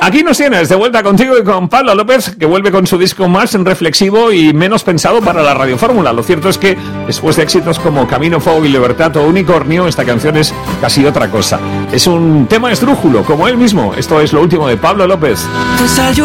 Aquí nos tienes, de vuelta contigo y con Pablo López, que vuelve con su disco más reflexivo y menos pensado para la radiofórmula. Lo cierto es que después de éxitos como Camino, Fuego y Libertad o Unicornio, esta canción es casi otra cosa. Es un tema esdrújulo, como él mismo. Esto es lo último de Pablo López.